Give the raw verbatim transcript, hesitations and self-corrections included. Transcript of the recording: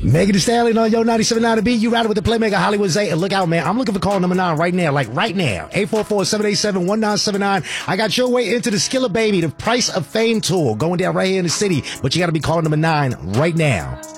Megan Thee Stallion on Yo ninety-seven point nine to B. You riding with the Playmaker Hollywood Zay. And look out, man. I'm looking for call number nine right now. Like right now. eight four four, seven eight seven, one nine seven nine. I got your way into the Skilla Baby, the Price of Fame tour going down right here in the city. But you got to be calling number nine right now.